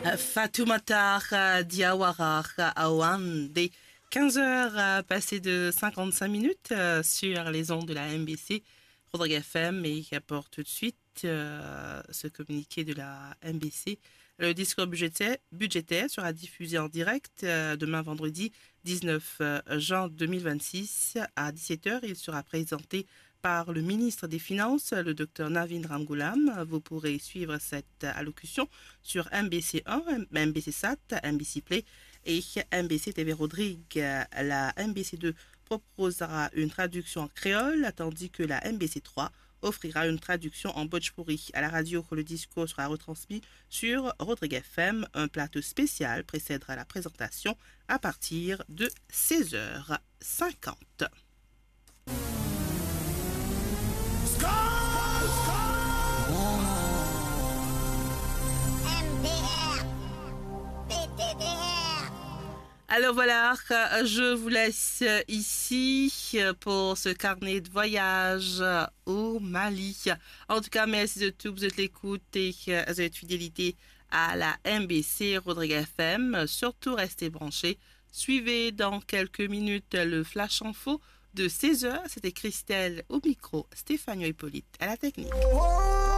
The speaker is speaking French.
Fatoumata Diawara Awande. 15 heures passées de 55 minutes sur les ondes de la MBC Rodrigue FM et qui apporte tout de suite ce communiqué de la MBC. Le discours budgétaire sera diffusé en direct demain vendredi 19 juin 2026 à 17 h. Il sera présenté par le ministre des Finances, le Dr Navin Ramgoolam. Vous pourrez suivre cette allocution sur MBC1, MBC Sat, MBC Play et MBC TV Rodrigue. La MBC2 proposera une traduction en créole, tandis que la MBC3 offrira une traduction en bhojpuri. À la radio, le discours sera retransmis sur Rodrigue FM. Un plateau spécial précédera la présentation à partir de 16h50. Alors voilà, je vous laisse ici pour ce carnet de voyage au Mali. En tout cas, merci de tout, vous êtes l'écoute et votre fidélité à la MBC Rodrigue FM. Surtout, restez branchés. Suivez dans quelques minutes le Flash Info de 16 h. C'était Christelle au micro, Stéphanie Hippolyte à la technique.